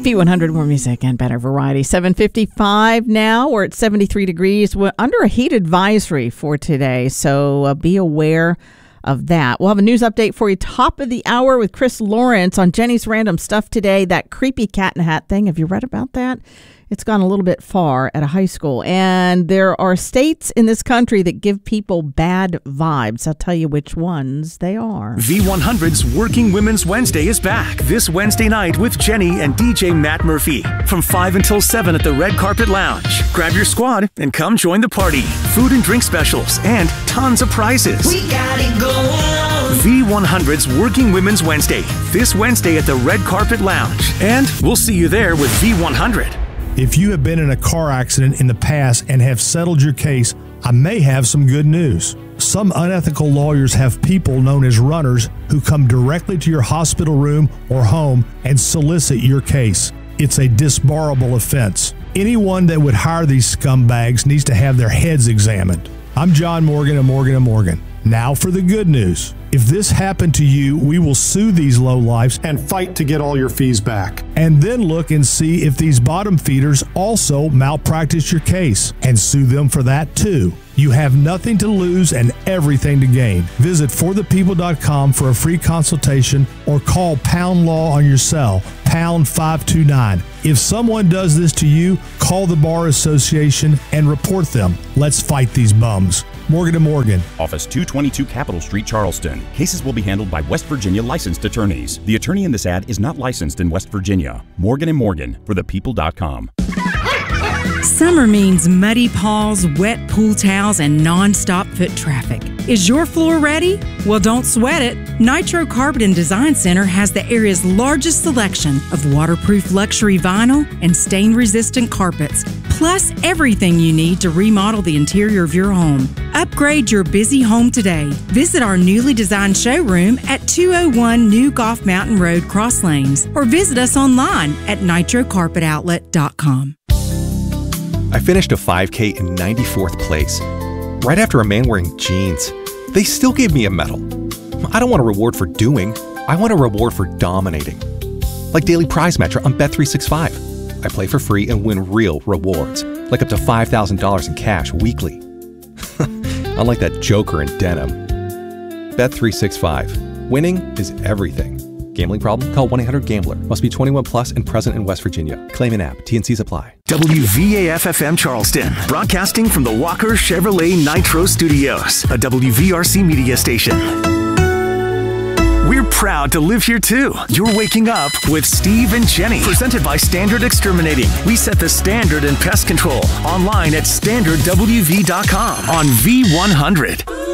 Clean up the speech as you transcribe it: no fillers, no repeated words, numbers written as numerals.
V100, more music and better variety. 7:55 now. We're at 73 degrees. We're under a heat advisory for today, so be aware of that. We'll have a news update for you top of the hour with Chris Lawrence on Jenny's Random Stuff today. That creepy cat in a hat thing. Have you read about that? It's gone a little bit far at a high school. And there are states in this country that give people bad vibes. I'll tell you which ones they are. V100's Working Women's Wednesday is back this Wednesday night with Jenny and DJ Matt Murphy from 5 until 7 at the Red Carpet Lounge. Grab your squad and come join the party. Food and drink specials and tons of prizes. We got it going on. V100's Working Women's Wednesday this Wednesday at the Red Carpet Lounge. And we'll see you there with V100. If you have been in a car accident in the past and have settled your case, I may have some good news. Some unethical lawyers have people known as runners who come directly to your hospital room or home and solicit your case. It's a disbarable offense. Anyone that would hire these scumbags needs to have their heads examined. I'm John Morgan of Morgan & Morgan. Now for the good news. If this happened to you, we will sue these lowlifes and fight to get all your fees back. And then look and see if these bottom feeders also malpractice your case and sue them for that too. You have nothing to lose and everything to gain. Visit forthepeople.com for a free consultation or call Pound Law on your cell, pound 529. If someone does this to you, call the Bar Association and report them. Let's fight these bums. Morgan & Morgan. Office 222 Capitol Street, Charleston. Cases will be handled by West Virginia licensed attorneys. The attorney in this ad is not licensed in West Virginia. Morgan & Morgan for thepeople.com. Summer means muddy paws, wet pool towels, and non-stop foot traffic. Is your floor ready? Well, don't sweat it. Nitro Carpet and Design Center has the area's largest selection of waterproof luxury vinyl and stain-resistant carpets, plus everything you need to remodel the interior of your home. Upgrade your busy home today. Visit our newly designed showroom at 201 New Golf Mountain Road, Cross Lanes, or visit us online at nitrocarpetoutlet.com. I finished a 5K in 94th place, right after a man wearing jeans. They still gave me a medal. I don't want a reward for doing. I want a reward for dominating. Like Daily Prize Matcher on Bet365. I play for free and win real rewards, like up to $5,000 in cash weekly. Unlike that joker in denim. Bet365. Winning is everything. Gambling problem? Call 1-800-GAMBLER. Must be 21 plus and present in West Virginia. Claim an app. T&Cs apply. WVAF-FM Charleston, broadcasting from the Walker Chevrolet Nitro Studios, a WVRC media station. We're proud to live here too. You're waking up with Steve and Jenny, presented by Standard Exterminating. We set the standard in pest control. Online at standardwv.com on V100.